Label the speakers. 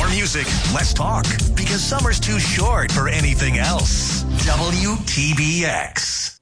Speaker 1: More music, less talk, because summer's too short for anything else. WTBX.